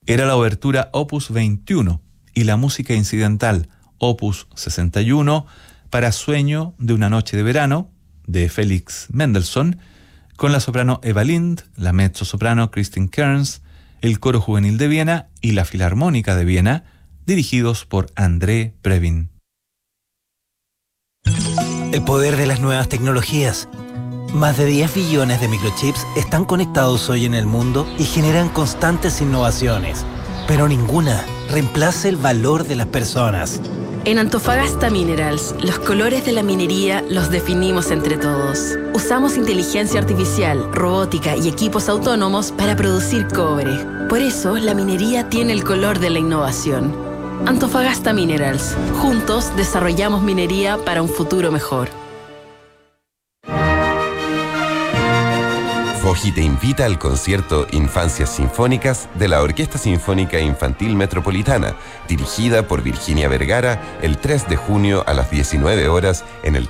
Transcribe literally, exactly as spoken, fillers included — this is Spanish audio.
Era la obertura opus veintiuno y la música incidental opus sesenta y uno para Sueño de una noche de verano, de Félix Mendelssohn, con la soprano Eva Lind, la mezzosoprano Christine Kearns, el Coro Juvenil de Viena y la Filarmónica de Viena, dirigidos por André Previn. El poder de las nuevas tecnologías. Más de diez billones de microchips están conectados hoy en el mundo y generan constantes innovaciones, pero ninguna reemplaza el valor de las personas. En Antofagasta Minerals, los colores de la minería los definimos entre todos. Usamos inteligencia artificial, robótica y equipos autónomos para producir cobre. Por eso, la minería tiene el color de la innovación. Antofagasta Minerals. Juntos desarrollamos minería para un futuro mejor. Foji te invita al concierto Infancias Sinfónicas de la Orquesta Sinfónica Infantil Metropolitana, dirigida por Virginia Vergara, el tres de junio a las diecinueve horas en el